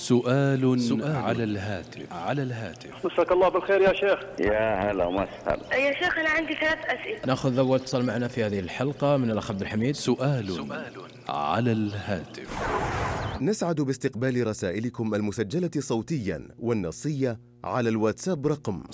سؤال على الهاتف. مساك الله بالخير يا شيخ. يا هلا وسهلا يا شيخ أنا عندي 3 أسئلة. نأخذ أول اتصال معنا في هذه الحلقة من الأخ عبد الحميد. سؤال على الهاتف. نسعد باستقبال رسائلكم المسجلة صوتيا والنصية على الواتساب رقم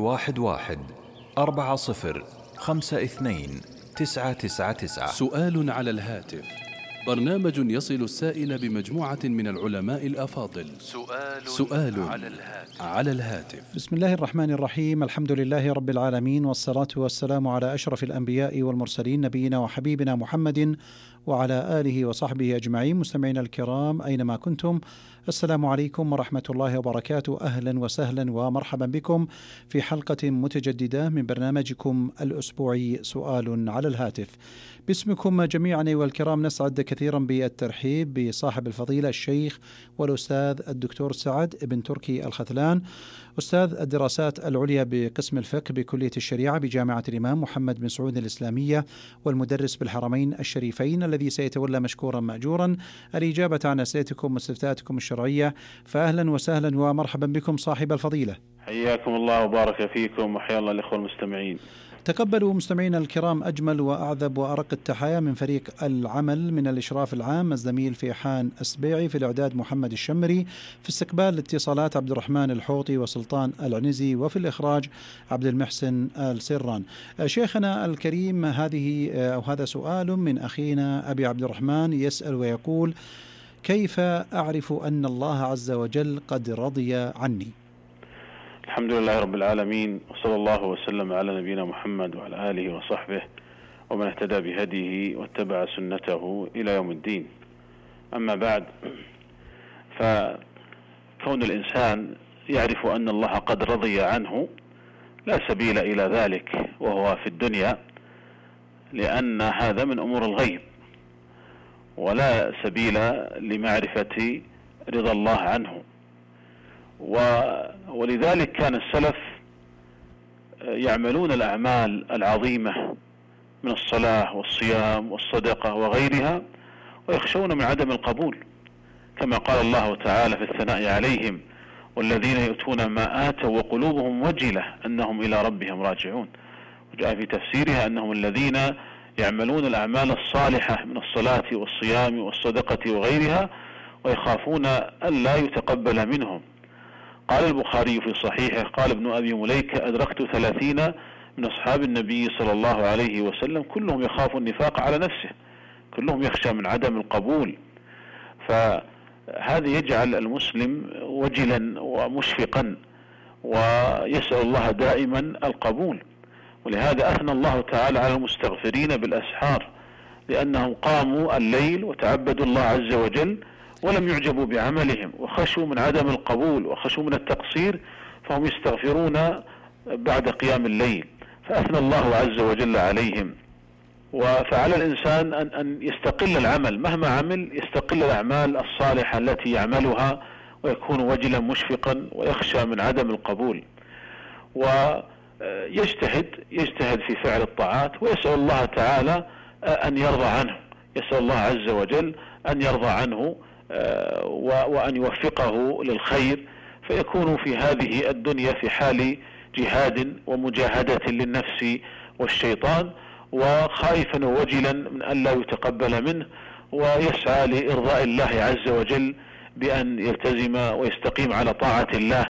011-4052-999. سؤال على الهاتف، برنامج يصل السائل بمجموعة من العلماء الأفاضل. سؤال على الهاتف. بسم الله الرحمن الرحيم، الحمد لله رب العالمين، والصلاة والسلام على أشرف الأنبياء والمرسلين، نبينا وحبيبنا محمد وعلى آله وصحبه أجمعين. مستمعينا الكرام أينما كنتم، السلام عليكم ورحمة الله وبركاته. أهلا وسهلا ومرحبا بكم في حلقة متجددة من برنامجكم الأسبوعي سؤال على الهاتف. باسمكم جميعا أيها الكرام نسعد كثيرا بالترحيب بصاحب الفضيلة الشيخ والأستاذ الدكتور سعد بن تركي الختلان، أستاذ الدراسات العليا بقسم الفقه بكلية الشريعة بجامعة الإمام محمد بن سعود الإسلامية، والمدرس بالحرمين الشريفين، الذي سيتولى مشكورا مأجورا الإجابة عن أسئلتكم واستفتاءاتكم الشرعية. فأهلا وسهلا ومرحبا بكم صاحب الفضيلة. حياكم الله وبارك فيكم، وحيا الله الإخوة المستمعين. تقبلوا مستمعينا الكرام أجمل وأعذب وأرق التحايا من فريق العمل من الإشراف العام، الزميل فيحان السبيعي، في الإعداد محمد الشمري، في استقبال الاتصالات عبد الرحمن الحوطي وسلطان العنزي، وفي الإخراج عبد المحسن السران. شيخنا الكريم، هذا سؤال من أخينا أبي عبد الرحمن يسأل ويقول: كيف أعرف أن الله عز وجل قد رضي عني؟ الحمد لله رب العالمين، وصلى الله وسلم على نبينا محمد وعلى آله وصحبه ومن اهتدى بهديه واتبع سنته إلى يوم الدين. أما بعد، فكون الإنسان يعرف أن الله قد رضي عنه لا سبيل إلى ذلك وهو في الدنيا، لأن هذا من أمور الغيب، ولا سبيل لمعرفة رضا الله عنه. ولذلك كان السلف يعملون الأعمال العظيمة من الصلاة والصيام والصدقة وغيرها، ويخشون من عدم القبول، كما قال الله تعالى في الثناء عليهم: والذين يؤتون ما آتوا وقلوبهم وجلة أنهم إلى ربهم راجعون. وجاء في تفسيرها أنهم الذين يعملون الأعمال الصالحة من الصلاة والصيام والصدقة وغيرها ويخافون ألا يتقبل منهم. قال البخاري في صحيحه: قال ابن أبي مليكة: أدركت 30 من أصحاب النبي صلى الله عليه وسلم كلهم يخاف النفاق على نفسه، كلهم يخشى من عدم القبول. فهذا يجعل المسلم وجلا ومشفقا ويسأل الله دائما القبول. ولهذا أثنى الله تعالى على المستغفرين بالأسحار، لأنهم قاموا الليل وتعبدوا الله عز وجل ولم يعجبوا بعملهم، وخشوا من عدم القبول وخشوا من التقصير، فهم يستغفرون بعد قيام الليل، فأثنى الله عز وجل عليهم. فعلى الإنسان أن يستقل العمل، مهما عمل يستقل الأعمال الصالحة التي يعملها، ويكون وجلا مشفقا ويخشى من عدم القبول، ويجتهد في فعل الطاعات، ويسأل الله تعالى أن يرضى عنه، يسأل الله عز وجل أن يرضى عنه وأن يوفقه للخير، فيكون في هذه الدنيا في حال جهاد ومجاهدة للنفس والشيطان، وخائفا ووجلا من أن لا يتقبل منه، ويسعى لإرضاء الله عز وجل بأن يلتزم ويستقيم على طاعة الله،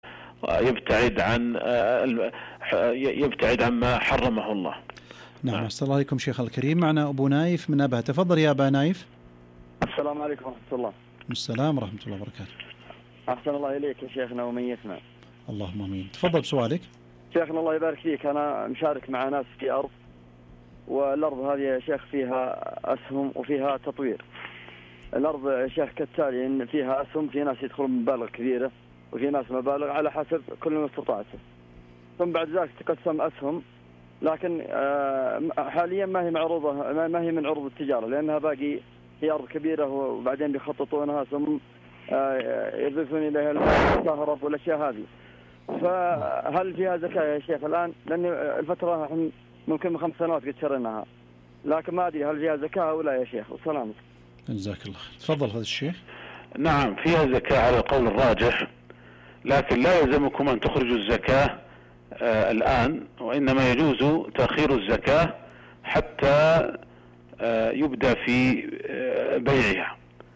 ويبتعد عما حرمه الله. نعم. السلام عليكم شيخ الكريم. معنا أبو نايف من أبها، تفضل يا أبا نايف. السلام عليكم ورحمة الله. السلام ورحمة الله وبركاته. أحسن الله إليك يا شيخنا ومن يسمع. اللهم آمين. تفضل بسؤالك. شيخنا الله يبارك فيك، أنا مشارك مع ناس في أرض، والأرض هذه يا شيخ فيها أسهم وفيها تطوير. الأرض يا شيخ كالتالي: إن فيها أسهم، في ناس يدخلون بمبالغ كبيرة وفي ناس مبالغ على حسب كل ما استطاعته. ثم بعد ذلك تقسم أسهم، لكن حاليا ما هي معروضة، ما هي من عروض التجارة، لأنها باقي هي أرض كبيرة، وبعدين بيخططونها ثم يضيفون إليها الكهرباء والأشياء هذه. فهل فيها زكاة يا شيخ الآن؟ لأن الفترة ممكن من 5 سنوات قد شريناها، لكن ما أدري هل فيها زكاة أو لا يا شيخ. والسلام. جزاك الله خير. تفضل هذا الشيخ. نعم فيها زكاة على القول الراجح، لكن لا يلزمكم أن تخرجوا الزكاة الآن، وإنما يجوز تأخير الزكاة حتى يبدأ في بيعها،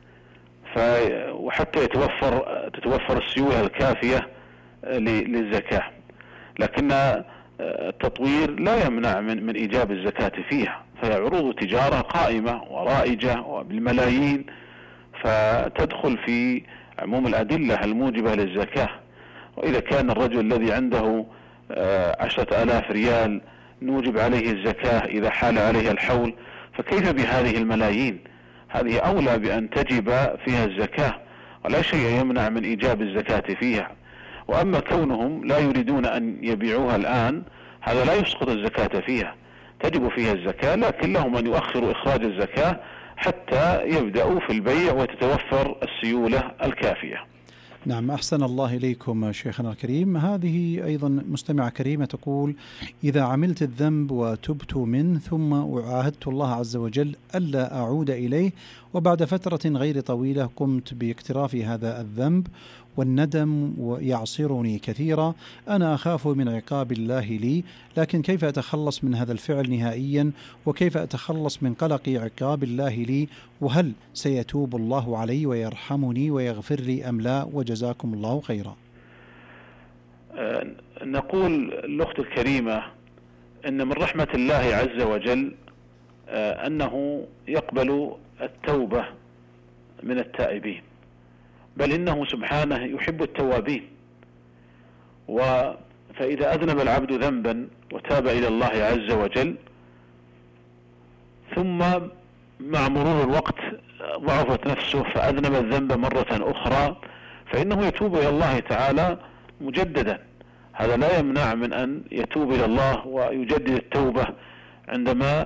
وحتى تتوفر السيولة الكافية للزكاة. لكن التطوير لا يمنع من إيجاب الزكاة فيها، فهي عروض تجارة قائمة ورائجة وبالملايين، فتدخل في عموم الأدلة الموجبة للزكاة. وإذا كان الرجل الذي عنده 10,000 ريال نوجب عليه الزكاة إذا حال عليه الحول، فكيف بهذه الملايين؟ هذه أولى بأن تجب فيها الزكاة، ولا شيء يمنع من إيجاب الزكاة فيها. وأما كونهم لا يريدون أن يبيعوها الآن، هذا لا يسقط الزكاة فيها، تجب فيها الزكاة، لكن لهم أن يؤخروا إخراج الزكاة حتى يبدأوا في البيع وتتوفر السيولة الكافية. نعم، أحسن الله إليكم شيخنا الكريم. هذه أيضا مستمعة كريمة تقول: إذا عملت الذنب وتبت منه ثم عاهدت الله عز وجل ألا أعود إليه، وبعد فترة غير طويلة قمت باقتراف هذا الذنب والندم يعصرني كثيرا، أنا أخاف من عقاب الله لي، لكن كيف أتخلص من هذا الفعل نهائيا؟ وكيف أتخلص من قلق عقاب الله لي؟ وهل سيتوب الله علي ويرحمني ويغفر لي أم لا؟ وجزاكم الله خيرا. نقول الأخت الكريمة أن من رحمة الله عز وجل أنه يقبل التوبة من التائبين، بل إنه سبحانه يحب التوابين. فإذا أذنب العبد ذنبا وتاب إلى الله عز وجل، ثم مع مرور الوقت ضعفت نفسه فأذنب الذنب مرة أخرى، فإنه يتوب إلى الله تعالى مجددا. هذا لا يمنع من أن يتوب إلى الله ويجدد التوبة عندما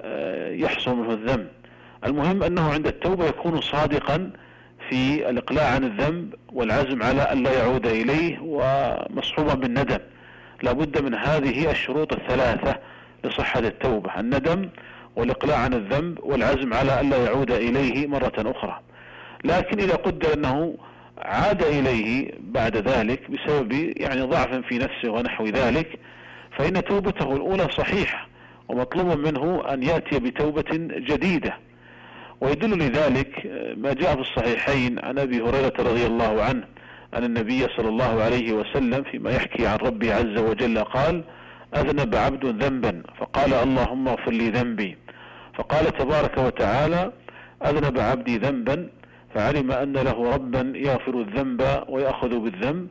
يحصل منه الذنب. المهم أنه عند التوبة يكون صادقا في الإقلاع عن الذنب والعزم على أن لا يعود إليه، ومصحوبا بالندم. لابد من هذه الشروط الثلاثة لصحة التوبة: الندم والإقلاع عن الذنب والعزم على أن لا يعود إليه مرة أخرى. لكن إذا قدر أنه عاد إليه بعد ذلك بسبب ضعف في نفسه ونحو ذلك، فإن توبته الأولى صحيحة، ومطلوب منه أن يأتي بتوبة جديدة. ويدل لذلك ما جاء في الصحيحين عن أبي هريرة رضي الله عنه أن النبي صلى الله عليه وسلم فيما يحكي عن ربه عز وجل قال: أذنب عبد ذنبا فقال اللهم اغفر لي ذنبي، فقال تبارك وتعالى: أذنب عبدي ذنبا فعلم أن له ربا يغفر الذنب ويأخذ بالذنب،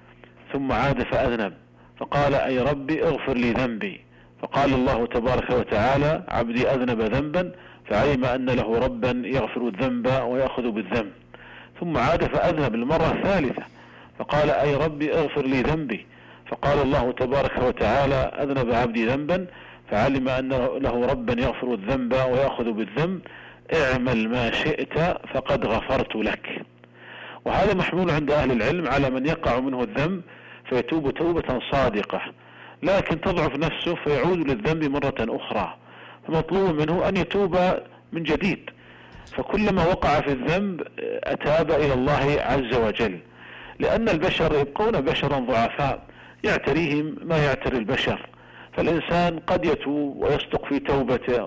ثم عاد فأذنب فقال: أي ربي اغفر لي ذنبي، فقال الله تبارك وتعالى: عبدي أذنب ذنبا فعلم أن له ربا يغفر الذنب ويأخذ بالذنب، ثم عاد فأذنب المرة الثالثة فقال: أي ربي اغفر لي ذنبي، فقال الله تبارك وتعالى: أذنب عبدي ذنبا فعلم أن له ربا يغفر الذنب ويأخذ بالذنب، اعمل ما شئت فقد غفرت لك. وهذا محمول عند أهل العلم على من يقع منه الذنب فيتوب توبة صادقة، لكن تضعف نفسه فيعود للذنب مرة أخرى، فمطلوب منه أن يتوب من جديد. فكلما وقع في الذنب أتاب إلى الله عز وجل، لأن البشر يبقون بشرا ضعفاء يعتريهم ما يعتري البشر، فالإنسان قد يتوب ويصدق في توبته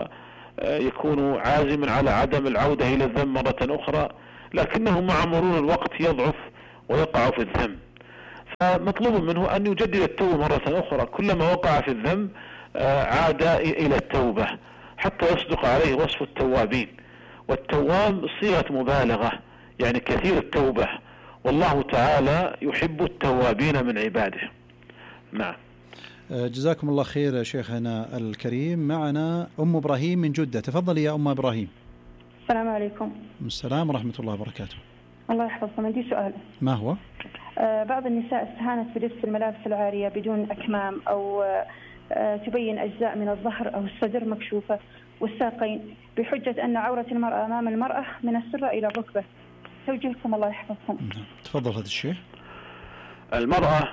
ويكون عازما على عدم العودة إلى الذنب مرة أخرى، لكنه مع مرور الوقت يضعف ويقع في الذنب، فمطلوب منه أن يجدد التوبة مرة أخرى. كلما وقع في الذنب عاد إلى التوبة حتى يصدق عليه وصف التوابين. والتواب صيغة مبالغة، يعني كثير التوبة، والله تعالى يحب التوابين من عباده. نعم. جزاكم الله خير شيخنا الكريم. معنا أم إبراهيم من جدة، تفضلي يا أم إبراهيم. السلام عليكم. السلام ورحمة الله وبركاته. الله يحفظكم. عندي سؤال. ما هو؟ بعض النساء استهانت بلبس الملابس العارية بدون أكمام أو تبين أجزاء من الظهر أو الصدر مكشوفة والساقين بحجة أن عورة المرأة أمام المرأة من السرة إلى الركبة. توجيهكم الله يحفظكم. تفضل هذا الشيء. المرأة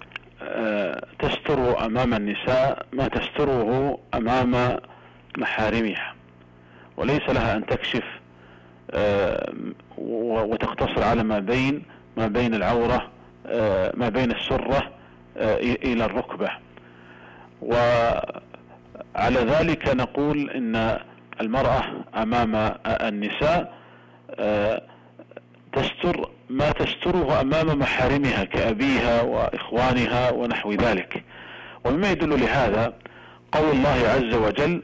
تستر أمام النساء ما تستره أمام محارمها، وليس لها أن تكشف وتقتصر على ما بين العورة، ما بين السرة إلى الركبة. وعلى ذلك نقول إن المرأة أمام النساء تستر ما تستره أمام محارمها كأبيها وإخوانها ونحو ذلك. ومما يدل لهذا قول الله عز وجل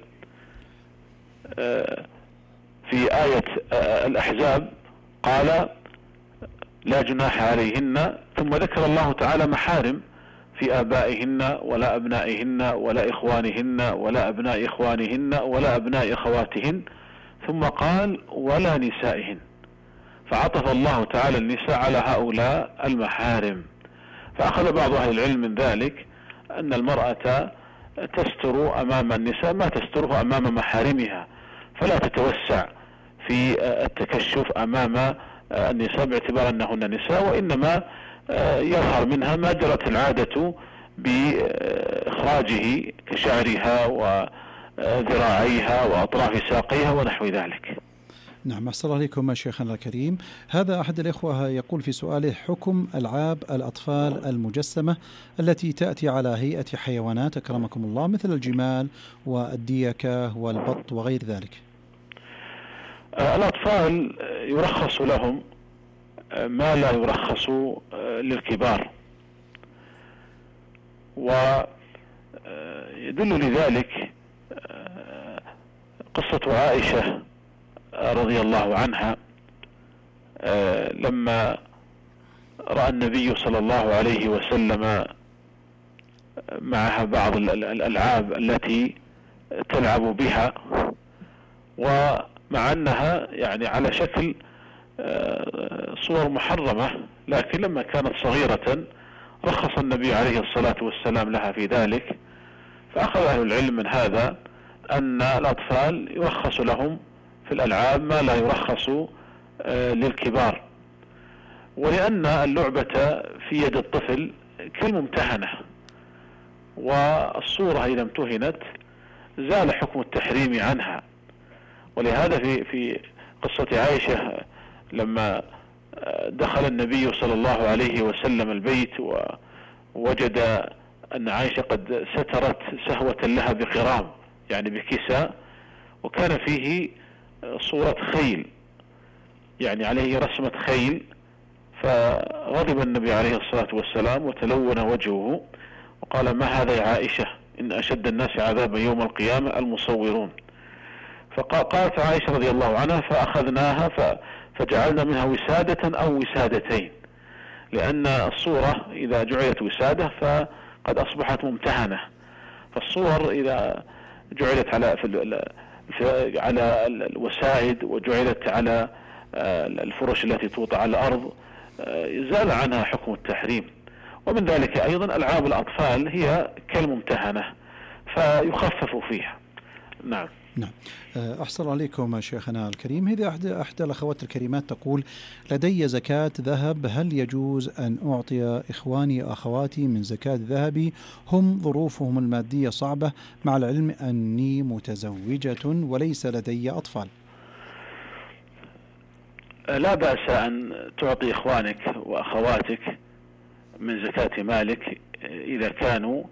في آية الأحزاب قال لا جناح عليهن، ثم ذكر الله تعالى محارم في آبائهن ولا أبنائهن ولا إخوانهن ولا أبناء إخوانهن ولا أبناء أخواتهن، ثم قال ولا نسائهن، فعطف الله تعالى النساء على هؤلاء المحارم. فأخذ بعض أهل العلم من ذلك أن المرأة تستر أمام النساء ما تستره أمام محارمها، فلا تتوسع في التكشف أمام النساء باعتبار أنهن نساء، وإنما يظهر منها ما جرت العادة بإخراجه كشعرها وذراعيها وأطراف ساقيها ونحو ذلك. نعم، أحسن الله عليكم شيخنا الكريم. هذا أحد الإخوة يقول في سؤاله: حكم ألعاب الأطفال المجسمة التي تأتي على هيئة حيوانات أكرمكم الله، مثل الجمال والديكة والبط وغير ذلك؟ الأطفال يرخص لهم ما لا يرخص للكبار، ويدل لذلك قصة عائشة رضي الله عنها لما رأى النبي صلى الله عليه وسلم معها بعض الألعاب التي تلعب بها، ومع أنها يعني على شكل صور محرمة، لكن لما كانت صغيرة رخص النبي عليه الصلاة والسلام لها في ذلك. فأخذ أهل العلم من هذا أن الأطفال يرخص لهم في الألعاب ما لا يرخص للكبار، ولأن اللعبة في يد الطفل كالممتهنة، والصورة إذا امتهنت زال حكم التحريم عنها. ولهذا في قصة عائشة لما دخل النبي صلى الله عليه وسلم البيت ووجد أن عائشة قد سترت سهوة لها بقرام، يعني بكساء، وكان فيه صورة خيل، يعني عليه رسمة خيل، فغضب النبي عليه الصلاة والسلام وتلون وجهه وقال: ما هذا يا عائشة؟ إن أشد الناس عذابا يوم القيامة المصورون. فقالت عائشة رضي الله عنها: فأخذناها فجعلنا منها وسادة أو وسادتين، لأن الصورة إذا جعلت وسادة فقد أصبحت ممتهنة، فالصور إذا جعلت على الوسائد وجعلت على الفرش التي توضع على الأرض زال عنها حكم التحريم. ومن ذلك أيضا ألعاب الأطفال هي كالممتهنة فيخفف فيها. نعم. نعم، أحسن عليكم شيخنا الكريم. هذه أحدى الأخوات الكريمات تقول: لدي زكاة ذهب، هل يجوز أن أعطي إخواني أخواتي من زكاة ذهبي؟ هم ظروفهم المادية صعبة، مع العلم أني متزوجة وليس لدي أطفال. لا بأس أن تعطي إخوانك وأخواتك من زكاة مالك إذا كانوا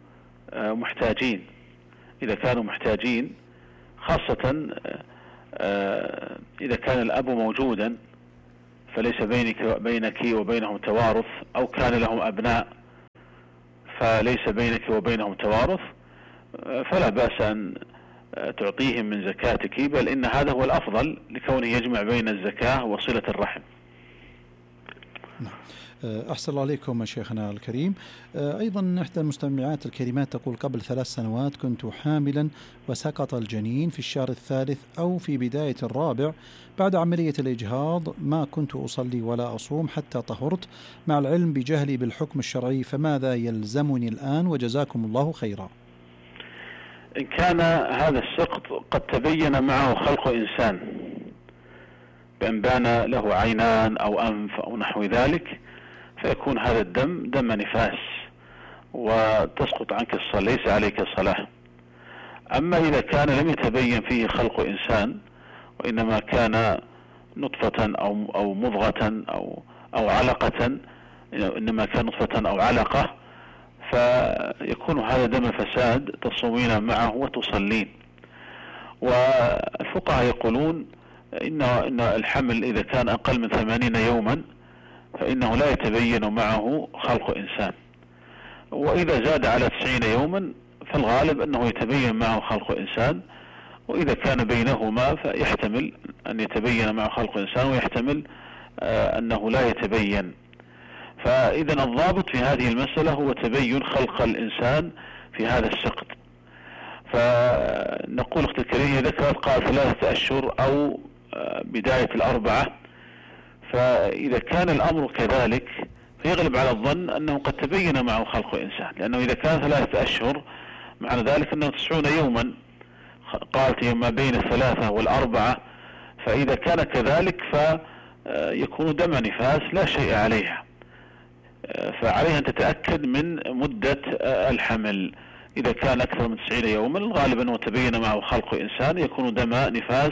محتاجين، خاصة إذا كان الأب موجودا فليس بينك وبينهم توارث، أو كان لهم أبناء فليس بينك وبينهم توارث، فلا بأس أن تعطيهم من زكاتك، بل إن هذا هو الأفضل لكونه يجمع بين الزكاة وصلة الرحم. أحسن الله عليكم شيخنا الكريم. أيضا إحدى المستمعات الكريمات تقول: قبل 3 سنوات كنت حاملا وسقط الجنين في الشهر الثالث أو في بداية الرابع، بعد عملية الإجهاض ما كنت أصلي ولا أصوم حتى طهرت، مع العلم بجهلي بالحكم الشرعي، فماذا يلزمني الآن؟ وجزاكم الله خيرا. إن كان هذا السقط قد تبين معه خلق إنسان بأن بان له عينان أو أنف أو نحو ذلك، فيكون هذا الدم دم نفاس وتسقط عنك الصلاة، ليس عليك الصلاة. أما إذا كان لم يتبين فيه خلق إنسان وإنما كان نطفة أو مضغة أو علقة، إنما كان نطفة أو علقة، فيكون هذا دم فساد تصومين معه وتصلين. والفقهاء يقولون إن الحمل إذا كان أقل من 80 يوما فإنه لا يتبين معه خلق إنسان، وإذا زاد على 90 يوما فالغالب أنه يتبين معه خلق إنسان، وإذا كان بينهما فيحتمل أن يتبين معه خلق إنسان ويحتمل أنه لا يتبين. فإذا الضابط في هذه المسألة هو تبين خلق الإنسان في هذا السقط. فنقول أختي الكريمة ذكرت قال 3 أشهر أو بداية 4، فإذا كان الأمر كذلك فيغلب على الظن أنه قد تبين معه خلق إنسان، لأنه إذا كان 3 أشهر معنى ذلك أنه 90 يوما، قالت ما بين 3 و4، فإذا كان كذلك فيكون دم نفاس لا شيء عليها، فعليها أن تتأكد من مدة الحمل. إذا كان أكثر من 90 يوما الغالب أنه تبين معه خلق إنسان يكون دم نفاس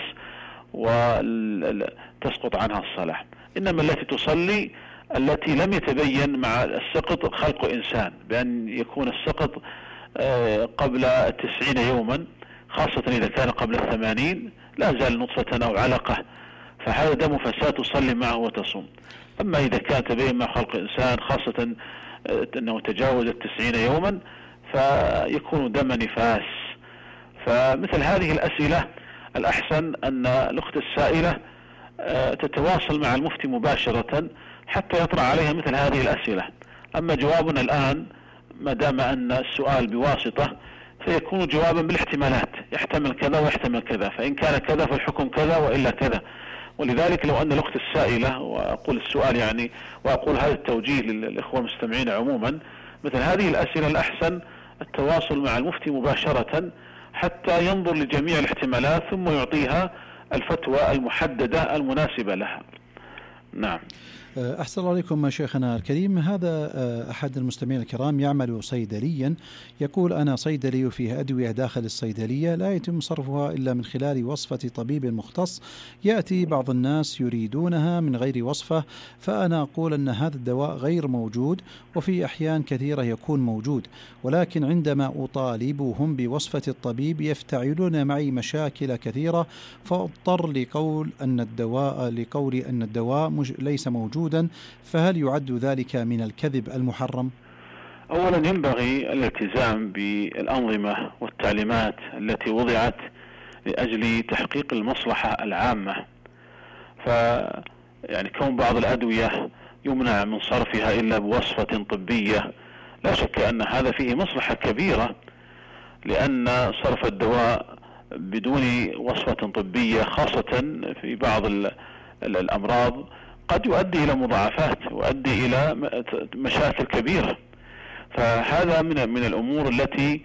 وتسقط عنها الصلاة. إنما التي تصلي التي لم يتبين مع السقط خلق إنسان، بأن يكون السقط قبل 90 يوما، خاصة إذا كان قبل 80 لا زال نطفة أو علقة، فهذا دم فساد تصلي معه وتصوم. أما إذا كان تبين مع خلق إنسان خاصة أنه تجاوز 90 يوما فيكون دم نفاس. فمثل هذه الأسئلة الأحسن أن الأخت السائلة تتواصل مع المفتي مباشرة حتى يطرح عليها مثل هذه الأسئلة. أما جوابنا الآن ما دام أن السؤال بواسطة فيكون جوابا بالاحتمالات، يحتمل كذا ويحتمل كذا، فإن كان كذا فالحكم كذا وإلا كذا. ولذلك لو أن الأخت السائلة، وأقول السؤال يعني وأقول هذا التوجيه للإخوة المستمعين عموما، مثل هذه الأسئلة الأحسن التواصل مع المفتي مباشرة حتى ينظر لجميع الاحتمالات ثم يعطيها الفتوى المحددة المناسبة لها. نعم. أحسن الله عليكم شيخنا الكريم. هذا أحد المستمعين الكرام يعمل صيدليا، يقول أنا صيدلي وفيه أدوية داخل الصيدلية لا يتم صرفها إلا من خلال وصفة طبيب مختص، يأتي بعض الناس يريدونها من غير وصفة، فأنا أقول أن هذا الدواء غير موجود، وفي أحيان كثيرة يكون موجود، ولكن عندما أطالبهم بوصفة الطبيب يفتعلون معي مشاكل كثيرة، فأضطر لقول أن الدواء ليس موجود، فهل يعد ذلك من الكذب المحرم؟ أولا ينبغي الالتزام بالأنظمة والتعليمات التي وضعت لأجل تحقيق المصلحة العامة. يعني كون بعض الأدوية يمنع من صرفها إلا بوصفة طبية، لا شك أن هذا فيه مصلحة كبيرة، لأن صرف الدواء بدون وصفة طبية خاصة في بعض الأمراض قد يؤدي إلى مضاعفات، يؤدي إلى مشاكل كبيرة. فهذا من الأمور التي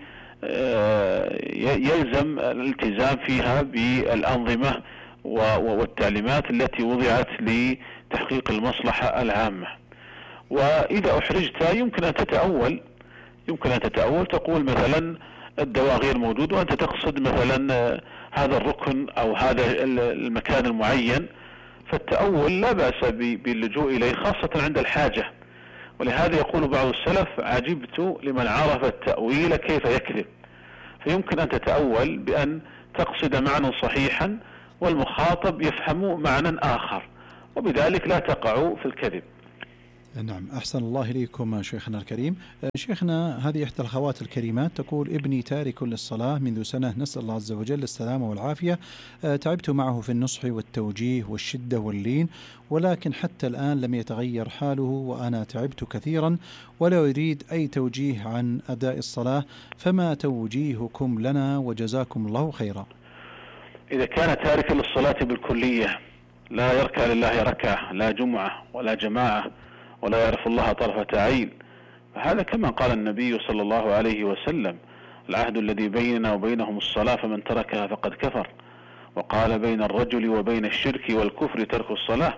يلزم الالتزام فيها بالأنظمة والتعليمات التي وضعت لتحقيق المصلحة العامة. وإذا أحرجت يمكن أن تتأول تقول مثلا الدواء غير موجود، وأنت تقصد مثلا هذا الركن أو هذا المكان المعين، فالتأول لا بأس باللجوء إليه خاصة عند الحاجة. ولهذا يقول بعض السلف عجبت لمن عرف التأويل كيف يكذب. فيمكن أن تتأول بأن تقصد معنى صحيحا والمخاطب يفهم معنى آخر، وبذلك لا تقع في الكذب. نعم. أحسن الله إليكم شيخنا الكريم. شيخنا هذه إحدى الأخوات الكريمات تقول ابني تارك للصلاة منذ سنة، نسأل الله عز وجل السلامة والعافية، تعبت معه في النصح والتوجيه والشدة واللين، ولكن حتى الآن لم يتغير حاله، وأنا تعبت كثيرا ولا يريد أي توجيه عن أداء الصلاة، فما توجيهكم لنا وجزاكم الله خيرا؟ إذا كان تاركا للصلاة بالكلية لا يركع لله ركعة، لا جمعة ولا جماعة، ولا يعرف الله طرفة عين، فهذا كما قال النبي صلى الله عليه وسلم العهد الذي بيننا وبينهم الصلاة فمن تركها فقد كفر. وقال بين الرجل وبين الشرك والكفر ترك الصلاة.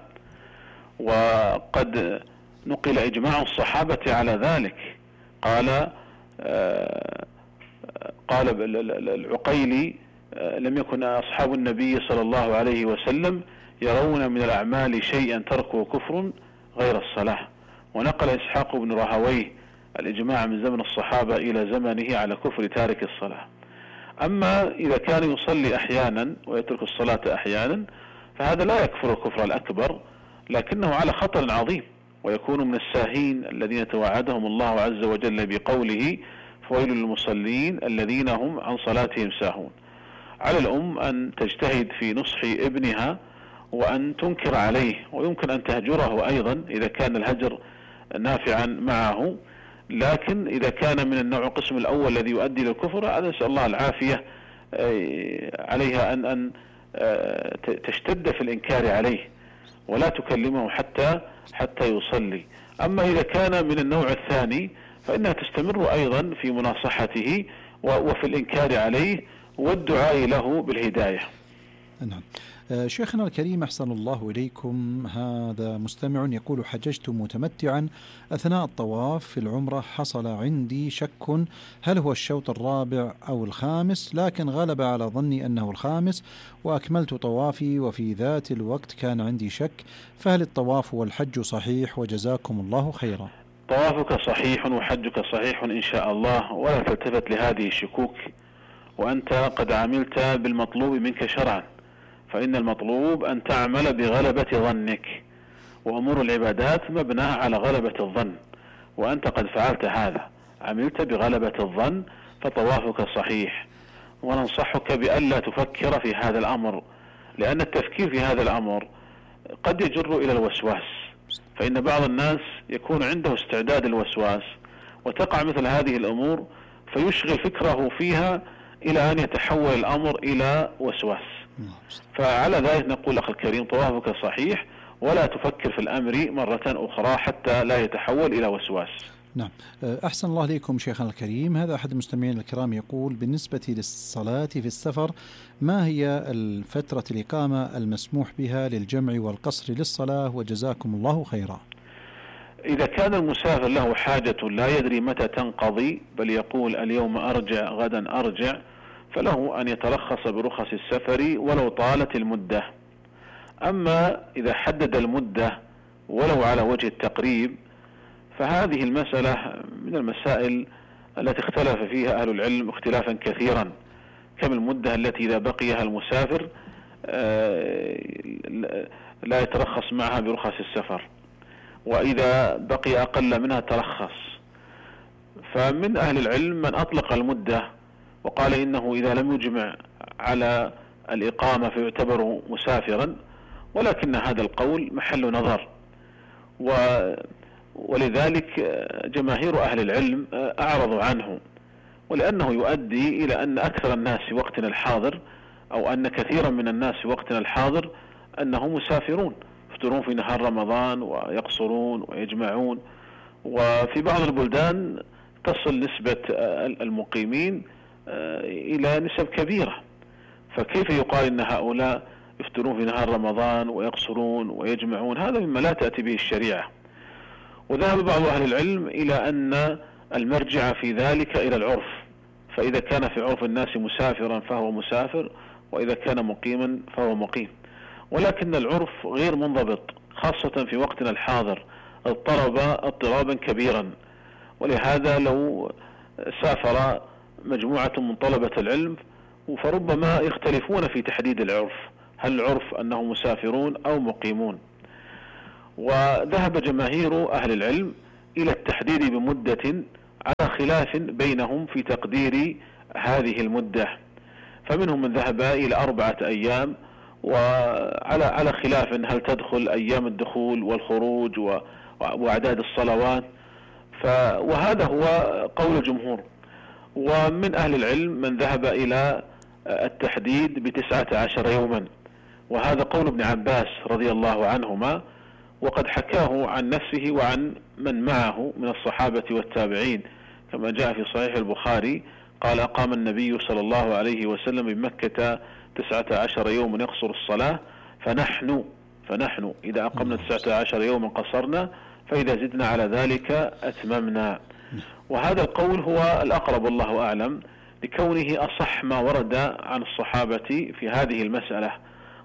وقد نقل إجماع الصحابة على ذلك. قال العقيلي لم يكن أصحاب النبي صلى الله عليه وسلم يرون من الأعمال شيئا تركه كفر غير الصلاة. ونقل إسحاق بن راهويه الإجماع من زمن الصحابة إلى زمنه على كفر تارك الصلاة. أما إذا كان يصلي أحيانا ويترك الصلاة أحيانا فهذا لا يكفر الكفر الأكبر، لكنه على خطر عظيم، ويكون من الساهين الذين توعدهم الله عز وجل بقوله فويل للمصلين الذين هم عن صلاتهم ساهون. على الأم أن تجتهد في نصح ابنها وأن تنكر عليه، ويمكن أن تهجره أيضا إذا كان الهجر نافعا معه. لكن إذا كان من النوع القسم الأول الذي يؤدي للكفر هذا نسأل الله العافية، عليها أن تشتد في الإنكار عليه ولا تكلمه حتى يصلي. أما إذا كان من النوع الثاني فإنها تستمر أيضا في مناصحته وفي الإنكار عليه والدعاء له بالهداية. نعم. شيخنا الكريم أحسن الله إليكم، هذا مستمع يقول: حججت متمتعا أثناء الطواف في العمرة، حصل عندي شك هل هو الشوط الرابع أو الخامس، لكن غلب على ظني أنه الخامس، وأكملت طوافي وفي ذات الوقت كان عندي شك، فهل الطواف والحج صحيح؟ وجزاكم الله خيرا. طوافك صحيح وحجك صحيح إن شاء الله، ولا تلتفت لهذه الشكوك، وأنت قد عملت بالمطلوب منك شرعا، فإن المطلوب أن تعمل بغلبة ظنك، وأمور العبادات مبناها على غلبة الظن، وأنت قد فعلت هذا، عملت بغلبة الظن، فطوافك صحيح. وننصحك بألا تفكر في هذا الأمر، لأن التفكير في هذا الأمر قد يجر إلى الوسواس، فإن بعض الناس يكون عنده استعداد الوسواس وتقع مثل هذه الأمور فيشغل فكره فيها إلى أن يتحول الأمر إلى وسواس. فعلى ذلك نقول أخي الكريم طوافك صحيح، ولا تفكر في الأمر مرة أخرى حتى لا يتحول إلى وسواس. نعم. أحسن الله عليكم شيخنا الكريم، هذا أحد المستمعين الكرام يقول: بالنسبة للصلاة في السفر ما هي الفترة الإقامة المسموح بها للجمع والقصر للصلاة؟ وجزاكم الله خيرا. إذا كان المسافر له حاجة لا يدري متى تنقضي، بل يقول اليوم أرجع غدا أرجع، فله أن يترخص برخص السفر ولو طالت المدة. أما إذا حدد المدة ولو على وجه التقريب فهذه المسألة من المسائل التي اختلف فيها أهل العلم اختلافا كثيرا، كم المدة التي إذا بقيها المسافر لا يترخص معها برخص السفر، وإذا بقي أقل منها ترخص. فمن أهل العلم من أطلق المدة وقال إنه إذا لم يجمع على الإقامة فيعتبر مسافرا، ولكن هذا القول محل نظر، ولذلك جماهير أهل العلم أعرضوا عنه، ولأنه يؤدي إلى أن أكثر الناس في وقتنا الحاضر أو أن كثيرا من الناس في وقتنا الحاضر أنهم مسافرون، يفطرون في نهار رمضان ويقصرون ويجمعون، وفي بعض البلدان تصل نسبة المقيمين إلى نسب كبيرة، فكيف يقال إن هؤلاء يفطرون في نهار رمضان ويقصرون ويجمعون؟ هذا مما لا تأتي به الشريعة. وذهب بعض أهل العلم إلى أن المرجع في ذلك إلى العرف، فإذا كان في عرف الناس مسافرا فهو مسافر، وإذا كان مقيما فهو مقيم. ولكن العرف غير منضبط خاصة في وقتنا الحاضر، اضطرب اضطرابا كبيرا، ولهذا لو سافر مجموعة من طلبة العلم فربما يختلفون في تحديد العرف، هل العرف أنهم مسافرون أو مقيمون. وذهب جماهير أهل العلم إلى التحديد بمدة على خلاف بينهم في تقدير هذه المدة، فمنهم من ذهب إلى 4 أيام، وعلى خلاف هل تدخل أيام الدخول والخروج وأعداد الصلوات، وهذا هو قول الجمهور. ومن أهل العلم من ذهب إلى التحديد ب19 يوما، وهذا قول ابن عباس رضي الله عنهما، وقد حكاه عن نفسه وعن من معه من الصحابة والتابعين، كما جاء في صحيح البخاري قال: قام النبي صلى الله عليه وسلم بمكة 19 يوما يقصر الصلاة، فنحن إذا أقمنا 19 يوما قصرنا، فإذا زدنا على ذلك أتممنا. وهذا القول هو الأقرب والله أعلم، لكونه أصح ما ورد عن الصحابة في هذه المسألة،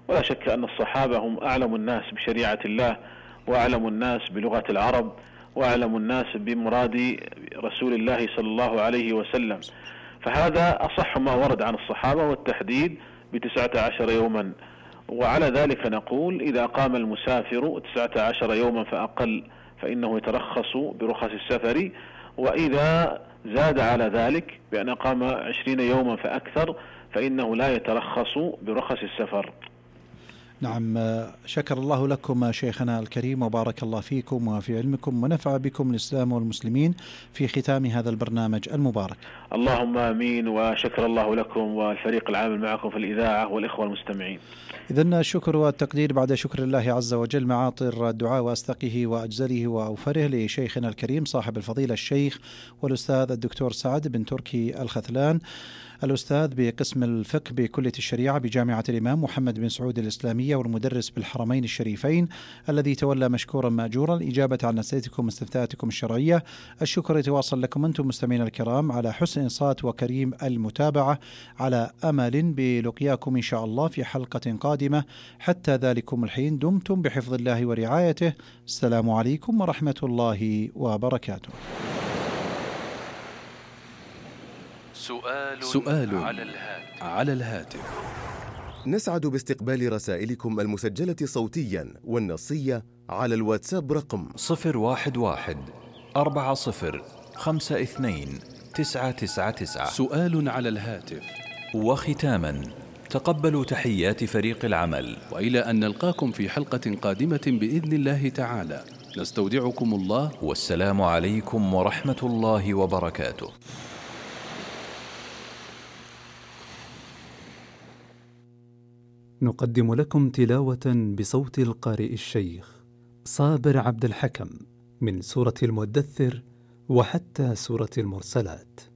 ولا شك أن الصحابة هم أعلم الناس بشريعة الله، وأعلم الناس بلغة العرب، وأعلم الناس بمراد رسول الله صلى الله عليه وسلم. فهذا أصح ما ورد عن الصحابة، والتحديد ب19 يوما. وعلى ذلك نقول إذا قام المسافر 19 يوما فأقل فإنه يترخص برخص السفر، وإذا زاد على ذلك بأن قام 20 يوما فأكثر فإنه لا يترخص برخص السفر. نعم، شكر الله لكم شيخنا الكريم، وبارك الله فيكم وفي علمكم، ونفع بكم الإسلام والمسلمين في ختام هذا البرنامج المبارك. اللهم آمين، وشكر الله لكم والفريق العامل معكم في الإذاعة والإخوة المستمعين. إذن الشكر والتقدير بعد شكر الله عز وجل معاطر الدعاء وأصدقه وأجزله وأوفره لشيخنا الكريم صاحب الفضيلة الشيخ والأستاذ الدكتور سعد بن تركي الخثلان، الأستاذ بقسم الفقه بكلية الشريعة بجامعة الإمام محمد بن سعود الإسلامية، والمدرس بالحرمين الشريفين، الذي تولى مشكورا مأجورا الإجابة عن أسئلتكم واستفتاءاتكم الشرعية. الشكر يتواصل لكم أنتم مستمعين الكرام على حسن إنصات وكريم المتابعة، على أمل بلقياكم إن شاء الله في حلقة قادمة. حتى ذلكم الحين دمتم بحفظ الله ورعايته. السلام عليكم ورحمة الله وبركاته. سؤال على الهاتف. نسعد باستقبال رسائلكم المسجلة صوتيا والنصية على الواتساب رقم 011-40-52-999. سؤال على الهاتف. وختاما، تقبلوا تحيات فريق العمل، وإلى أن نلقاكم في حلقة قادمة بإذن الله تعالى، نستودعكم الله، والسلام عليكم ورحمة الله وبركاته. نقدم لكم تلاوة بصوت القارئ الشيخ صابر عبد الحكم من سورة المدثر وحتى سورة المرسلات.